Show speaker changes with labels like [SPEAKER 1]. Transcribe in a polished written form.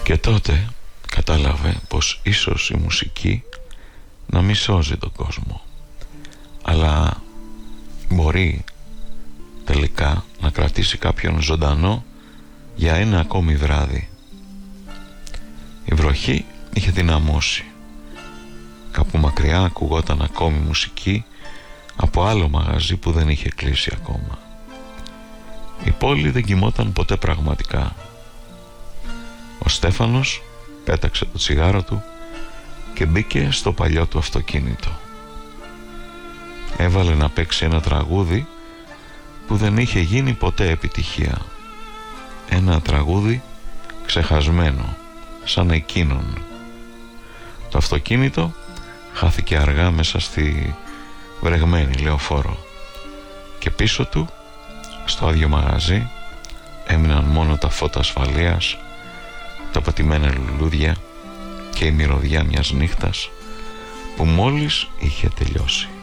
[SPEAKER 1] Και τότε κατάλαβε πως ίσως η μουσική να μη σώζει τον κόσμο, αλλά μπορεί τελικά να κρατήσει κάποιον ζωντανό για ένα ακόμη βράδυ. Η βροχή είχε δυναμώσει. Κάπου μακριά ακουγόταν ακόμη μουσική από άλλο μαγαζί που δεν είχε κλείσει ακόμα. Η πόλη δεν κοιμόταν ποτέ πραγματικά. Ο Στέφανος πέταξε το τσιγάρο του και μπήκε στο παλιό του αυτοκίνητο. Έβαλε να παίξει ένα τραγούδι που δεν είχε γίνει ποτέ επιτυχία. Ένα τραγούδι ξεχασμένο, σαν εκείνον. Το αυτοκίνητο χάθηκε αργά μέσα στη βρεγμένη λεωφόρο και πίσω του, στο άδειο μαγαζί, έμειναν μόνο τα φώτα ασφαλείας, τα πατημένα λουλούδια και η μυρωδιά μιας νύχτας που μόλις είχε τελειώσει.